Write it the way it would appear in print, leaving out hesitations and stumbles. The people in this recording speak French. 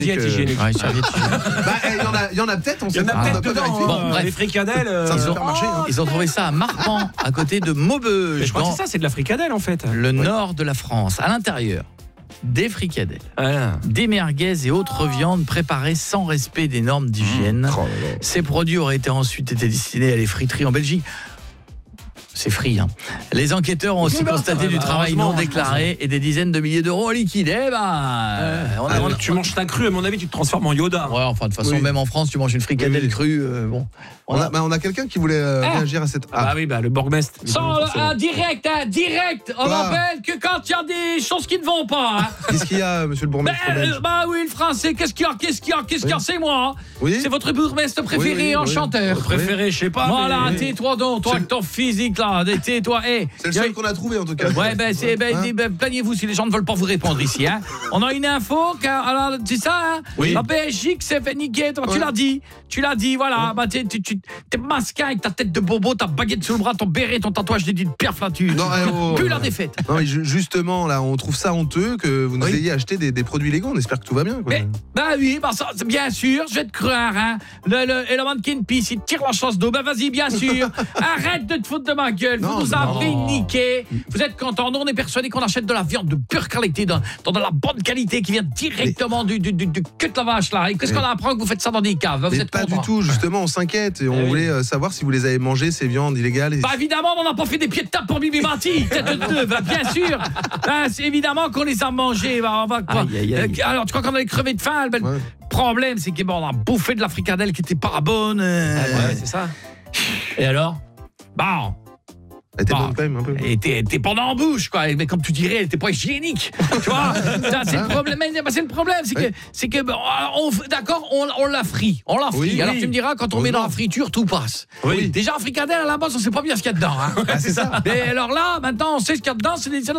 hygiénique. Ouais, serviette hygiénique. Il y en a peut-être, on Il y sait en a pas. peut-être On peut dedans. vérifier. Bon, bref. Les fricadelles. C'est un supermarché. hein. Ils ont trouvé ça à Marpan, à côté de Maubeuge, Mais je crois que dans c'est ça, c'est de la fricadelle en fait. le nord de la France. À l'intérieur, des fricadelles, Voilà. des merguez et autres viandes préparées sans respect des normes d'hygiène. Oh là là. Ces produits auraient ensuite été destinés à les friteries en Belgique. C'est free, hein. Les enquêteurs ont aussi constaté du travail non déclaré et des dizaines de milliers d'euros liquidés. Tu manges ta crue, à mon avis, tu te transformes en Yoda. Ouais, enfin, de toute façon, Oui. même en France, tu manges une fricadelle Oui. crue. Bon. On a quelqu'un qui voulait réagir à cette. Ah oui, le bourgmestre. Direct, on Quoi rappelle que quand il y a des choses qui ne vont pas. Qu'est-ce qu'il y a, monsieur le bourgmestre belge Oui, le français, qu'est-ce qu'il y a, c'est moi. Oui. C'est votre bourgmestre préféré Oui, en oui. chanteur. Préféré, je sais pas. Voilà, mais- tais-toi donc, toi avec ton physique là, tais-toi. C'est le seul qu'on a trouvé en tout cas. Ouais, plaignez-vous si les gens ne veulent pas vous répondre ici. Hein. On a une info, alors, c'est ça, hein. Oui. La Belgique s'est fait niquer, toi, Ouais. tu l'as dit, voilà. Bah, t'es masquin avec ta tête de bobo, ta baguette sous le bras, ton béret, ton tatouage des pierres flattues. Non, Plus la défaite. Non, mais justement, là, on trouve ça honteux que vous nous Oui. ayez acheté des produits légaux. On espère que tout va bien. Quoi. Mais, oui, ça, c'est bien sûr, je vais te croire, hein. Et le mannequin pisse, il te tire la chasse d'eau, vas-y, bien sûr. Arrête de te foutre de ma gueule, Non, vous nous mais avez niqué. Vous êtes contents, nous on est persuadés qu'on achète de la viande de pure qualité, dans de la bonne qualité qui vient directement du cul de la vache, là. Et qu'est-ce qu'on apprend que vous faites ça dans des caves, vous Mais êtes pas contents. du tout, justement, on s'inquiète et on oui. voulait savoir si vous les avez mangées, ces viandes illégales. Bah évidemment, on n'a pas fait des pieds de table pour Bibi Mati, tête de deux, bien sûr. C'est évidemment qu'on les a mangés. On va quoi. Alors, tu crois qu'on allait crever de faim? Le Ouais. problème, c'est qu'on a bouffé de la fricadelle qui était pas bonne. Ouais, c'est ça. Et alors? Bon. Elle était Bah, bonne quand même un peu. Elle était pendant en bouche, quoi. Mais comme tu dirais, elle était pas hygiénique. Tu vois? Ça, c'est le problème. C'est le problème, c'est que d'accord, on la frit. On la frit. Oui, alors oui. tu me diras, quand on met dans la friture, tout passe. Oui. Déjà, en fricadelle, à la base, on sait pas bien ce qu'il y a dedans. Hein. Ah, c'est ça. Mais alors là, maintenant, on sait ce qu'il y a dedans, c'est de